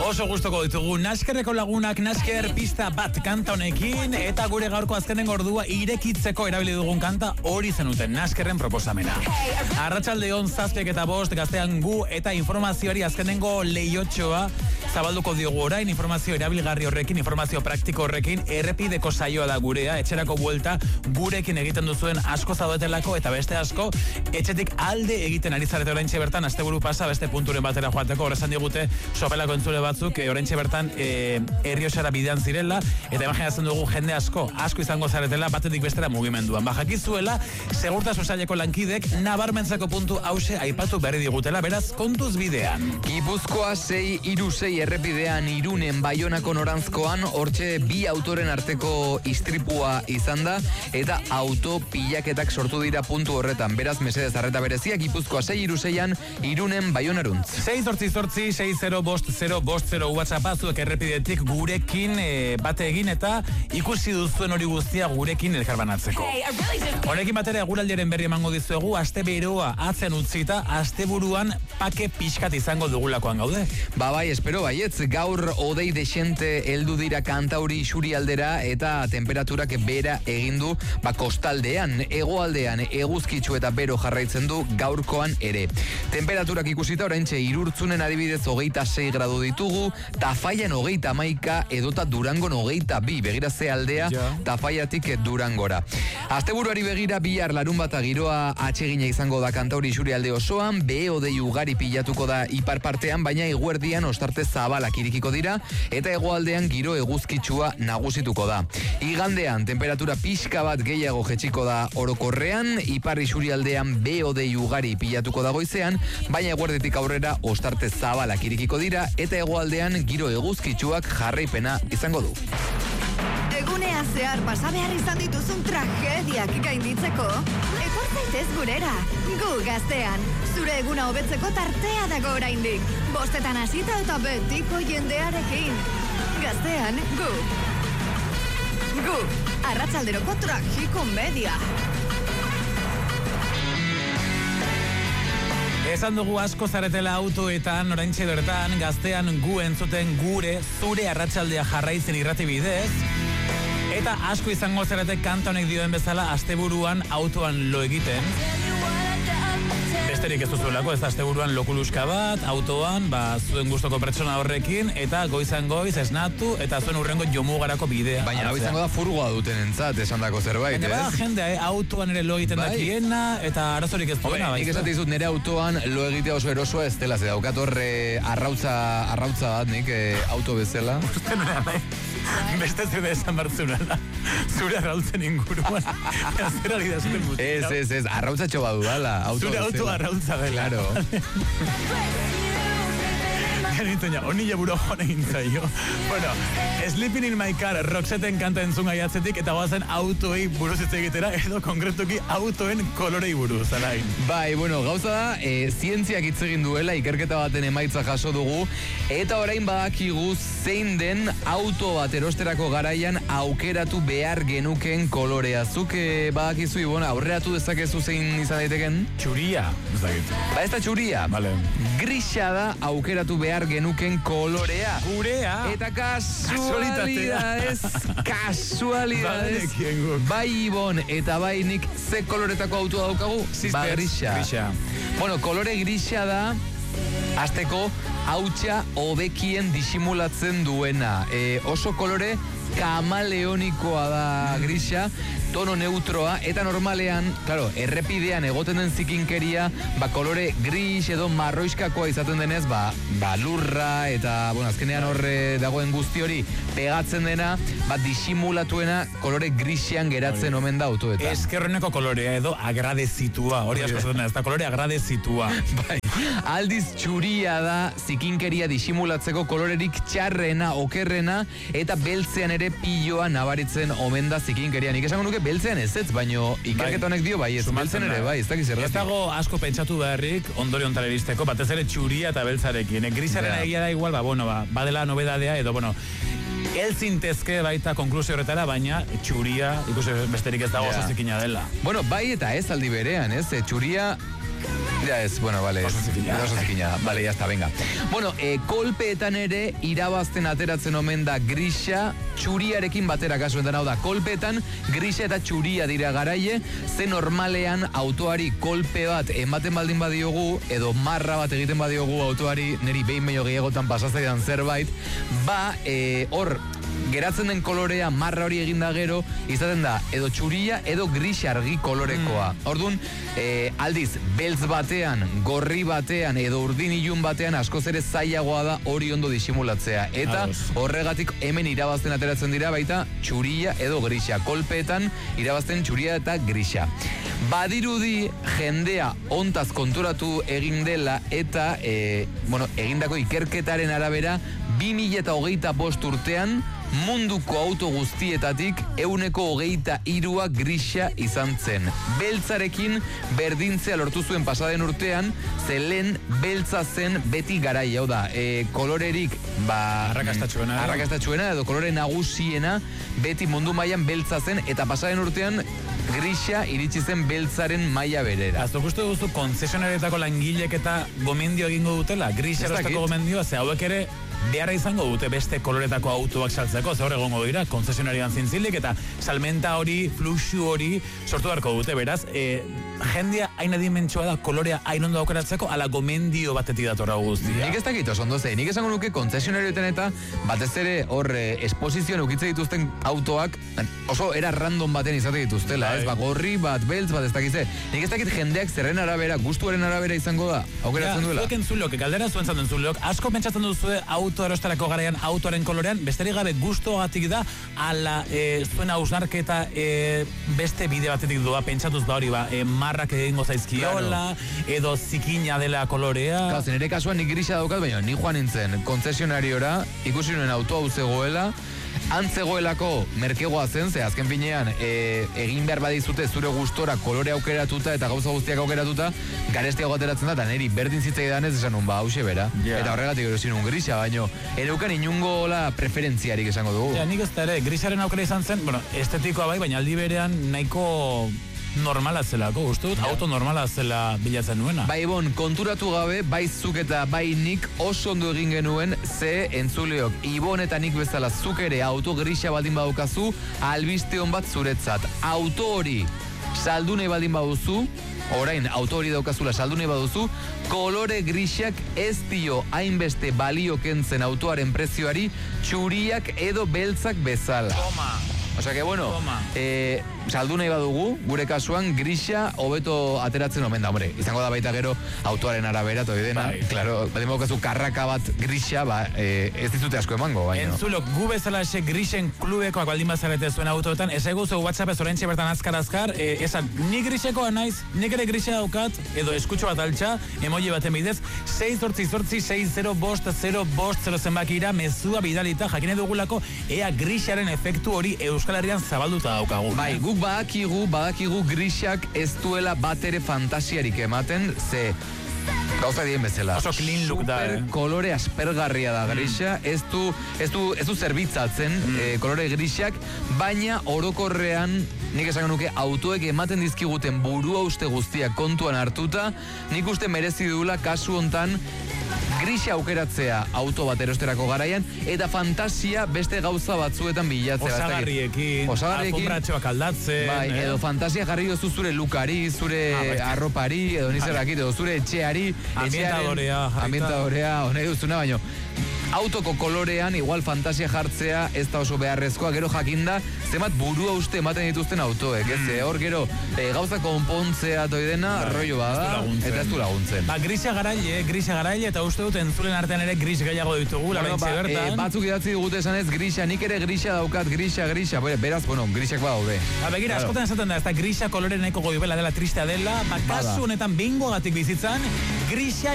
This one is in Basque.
Oso gustoko ditugu Naskerreko lagunak Nasker pista bat kanta honekin eta gure gaurko azkenen ordua irekitzeko erabili dugun kanta hori zenuten Naskerren proposamena. Arratsaldeon 7:05 Gaztean gu eta informazioari azkenengo lehiotxoa zabalduko diogu orain, informazio erabilgarri horrekin, informazio praktiko horrekin, errepideko saioa da gurea, etxerako buelta gurekin egiten duzuen asko zaudetelako eta beste asko etxetik alde egiten ari zarete oraintxe bertan, asteburu pasa beste punturen batera joateko, horrezan digute sopelako entzule batzuk, oraintxe bertan Errioxara bidean zirela, eta imaginatzen dugu jende asko izango zaretela batetik bestera mugimenduan. Jakizuela, segurtasun saileko lankidek nabarmentzako puntu hause aipatu berri digutela, beraz kontuz bidean. Gipuzkoa 636 errepidean Irunen Baionako norantzkoan hortxe bi autoren arteko istripua izan da eta auto pilaketak sortu dira puntu horretan. Beraz, mesedez arreta berezia, Gipuzkoa 636an Irunen Baionaruntz. 688-605050 WhatsAppa zuek errepidetik gurekin bate egin eta ikusi duzuen hori guztia gurekin elkarbanatzeko. Honekin batera eguraldiaren berri emango dizuegu, aste beroa atzen utzita, asteburuan pake pixkat izango dugulakoan gaude. Bai, espero baietz, gaur odei desente heldu dira Kantauri isurialdera eta temperaturak bera egin du kostaldean, hegoaldean eguzkitsu eta bero jarraitzen du gaurkoan ere. Temperaturak ikusita oraintxe Irurtzunen adibidez 26 gradu ditugu, Tafaian 31 edota Durangon 22, begira ze aldea Tafaiatik Durangora. Asteburuari begira bihar larunbata giroa atsegina izango da Kantauri isurialde osoan, odei ugari pilatuko da ipar partean, baina eguerdian ostarte zabalak irikiko dira eta hegoaldean giro eguzkitsua nagusituko da. Igandean temperatura pixka bat gehiago jetxiko da orokorrean, ipar isurialdean odei ugari pilatuko da goizean, baina eguerditik aurrera ostarte zabalak irikiko dira eta hegoaldean giro eguzkitsuak jarraipena izango du. Egunea zehar pasa behar izan dituzun tragediak gainditzeko, etor zaitez gurera. Gu Gaztean, zure eguna hobetzeko tartea dago oraindik. 5 hasita eta betiko jendearekin. Gaztean, gu. Arratsalderoko tragikomedia. Esan dugu asko zaretela autoetan, oraintxe bertan, Gaztean gu entzuten zure arratsaldea jarraitzen irrati bidez. Eta asko izango zarete kanta honek dioen bezala asteburuan autoan lo egiten. Besterik ez duzuelako, ez da asteburuan lokuluska bat, autoan, zuen gustoko pertsona horrekin, eta goizan goiz esnatu, eta zuen urrengo jomugarako bidea. Baina hau izango da furgoa duten entzat, esan dako zerbait, ez? Baina jendea, autoan ere lo egiten dakiena, eta arazorik ez duena. Nik esatizut nire autoan lo egitea oso erosoa ez dela, ze daukat horre arrautza bat, nik auto bezala. Uste nena nahi, beste zure esan bartzunela, zure arrautzen inguruan, zer ari da zuten mutik. Ez, arrautzatxo badu dala, auto bezala. Zure auto arrautza dela. Claro. Garintoña, onilla buro joan egin zaio. Bueno, Sleeping in my car, Roxeten kanta entzun gaiatzetik, eta goazen autoei buruz hitz egitera, edo konkretuki autoen kolorei buruz, alain. Bai, bueno, gauza da, zientziak hitz egin duela, ikerketa baten emaitza jaso dugu, eta orain badakigu zein den auto bat erosterako garaian aukeratu behar genuken kolorea. Zuk badakizu, Ibona, aurreratu dezakezu zein izan daiteken? Txuria, ez dakit. Ez da txuria. Vale. Grisa da aukeratu behar genuken kolorea. Gurea. Eta kasualidades. Bai Ibon, eta bai nik ze koloretako autua daukagu? Grisa. Bueno, kolore grisa da hasteko hautsa hobekien disimulatzen duena. Oso kolore kamaleonikoa da grisa, tono neutroa, eta normalean, claro, errepidean egoten den zikinkeria, kolore gris edo marroiskakoa izaten denez, lurra, eta, azkenean horre dagoen guzti hori pegatzen dena, disimulatuena kolore grisean geratzen omen da autoetan. Eskerroneko kolorea edo agradezitua, hori asko zaten ez da, kolore agradezitua. Bai, aldiz txuria da zikinkeria disimulatzeko kolorerik txarrena, okerrena, eta beltzean ere piloa nabaritzen omen da zikinkeria. Nik esango nuke beltzean ez, baino ikerketa honek dio ez beltzen ere ez dakiz erratik. Ez dago asko pentsatu beharrik ondori ontara iristeko, batez ere txuria eta beltzarekin. Grisaren egia da igual, badela nobedadea edo, elzintezke baita konklusio horretara, baina txuria ikusi besterik ez dago oso zikina dela. Bai eta ez aldi berean, ez? Txuria Ja ez, bueno, vale. Oso zikina. Oso zikina da. Vale, ya está, venga. Bueno, kolpeetan ere irabazten ateratzen omen da grisa txuriarekin batera kasuetan, hau da, kolpeetan grisa eta txuria dira garaie, ze normalean autoari kolpe bat ematen baldin badiogu, edo marra bat egiten badiogu autoari, niri behin meio gehiagotan pasazaidan zerbait, hor, geratzen den kolorea marra hori eginda gero, izaten da, edo txuria, edo gris argi kolorekoa. Orduan, aldiz, beltz batean, gorri batean, edo urdin ilun batean, askoz ere zailagoa da hori ondo disimulatzea. Eta horregatik hemen irabazten ateratzen dira baita txuria edo grisa. Kolpeetan irabazten txuria eta grisa. Badirudi jendea ontaz konturatu egin dela eta, egindako ikerketaren arabera, 2025 urtean, munduko auto guztietatik 23% grisa izan zen. Beltzarekin berdintzea lortu zuen pasaden urtean, zelen beltza zen beti garaia, hau da, kolorerik arrakastatxuena edo kolore nagusiena beti mundu mailan beltza zen, eta pasaden urtean grisa iritsi zen beltzaren maila berera. Aztok uste duzu konzesionarietako langilek eta gomendio egingo dutela? Grisa erostako gomendioa, ze hauek ere beharra izango dute beste koloretako autoak saltzeko, ze hor egongo dira, konzesionarian zintzilik, eta salmenta hori, fluxu hori sortu beharko dute, beraz, jendia hain adimentxoa da kolorea hain ondo aukeratzeko, ala gomendio batetik datorra guztia. Nik ez dakit oso ondo ze, nik esango nuke konzesionarioetan eta batez ere hor esposizioan ukitze dituzten autoak oso era random baten izate dituztela, ez? Gorri bat, beltz bat, ez dakize. Nik ez dakit jendeak zerren arabera, gustuaren arabera izango da, aukeratzen duela. Zuek entzulok, galdera zuen zan entzulok, asko pentsatzen duzue auto erostarako garaian autoaren kolorean, besterik gabe gustoagatik da, ala zuen hausnarketa beste bide batetik doa, pentsatuz da hori marrak egingo zaizkiola, edo zikina dela kolorea. Claro, nire kasuan nik grisa daukat, baina ni joan nintzen konzesionariora, ikusi nuen auto hau zegoela, antzegoelako merkegoa zen, ze azken finean egin behar badizute zure gustora kolore aukeratuta eta gauza guztiak aukeratuta, garestiago ateratzen da, eta niri berdin zitzaidan ez esan nun, hause bera. Eta horregatik erosin un grisa, baino ereukan inungo preferentziarik esango dugu. Nik ez da ere, grisaren aukera izan zen, estetikoa bai, baina aldi berean nahiko normala zelako, uste dut, auto normala zela bilatzen nuena. Bai, konturatu gabe, bai zuk eta bai nik oso ondo egin genuen, ze entzuleok, Ibon eta nik bezala zuk ere auto grisa baldin badukazu, albiste hon bat zuretzat. Auto hori saldu nahi baldin baduzu, orain auto hori daukazula saldu nahi baduzu, kolore grisak ez dio hainbeste balio kentzen autoaren prezioari, txuriak edo beltzak bezala. Osea que bueno, saldu nahi badugu, gure kasuan grisa hobeto ateratzen omen da, hombre. Izango da baita gero autoaren arabera, toi dena. Claro, badin badukazu karraka bat grisa, ez dizute asko emango, baina. Entzulok, gu bezala grisen klubekoak baldin bazarete zuen autoetan, ez eguzu WhatsApp ez orentxe bertan azkar, esan, ni grisekoa naiz, nik ere grisa daukat, edo eskutxo bat altxa, emoji baten bidez, 688-60-5-0 zenbakira, mezua bidalita, jakine dugulako, ea grisaren efektu hori Euskal Herrian zabalduta daukagu. Bai, guk badakigu grisak ez duela bat ere fantasiarik ematen, ze gauza dien bezala. Oso clean look da, Super kolore aspergarria da grisa, ez du zerbitzatzen kolore grisak, baina orokorrean nik esango nuke autoek ematen dizkiguten burua uste guztiak kontuan hartuta, nik uste merezi duela kasu hontan grisa aukeratzea auto bat erosterako garaian, eta fantasia beste gauza batzuetan bilatzea. Osagarriekin, alfombratxoak aldatzen. Bai, edo fantasia jarri dozu zure lukari, zure arropari, edo nizerakit, edo zure etxeari. Ambientadorea, honei duzuna, baino. Autoko kolorean, igual fantasia jartzea ez da oso beharrezkoa, gero jakinda, zemat burua uste ematen dituzten autoek, ez? Hor gero, gauza konpontzea toidena, rollo bada, eta ez du laguntzen. Grisa garaile, eta uste dut entzulen artean ere gris gehiago ditugu, lamentxe bertan. Batzuk idatzi digute esan ez grisa, nik ere grisa daukat, grisa, beraz, grisak badaude. Begira, askotan esaten da, ez da grisa kolore nahiko goibela dela, tristea dela, kasu honetan bingoagatik bizitzan, grisa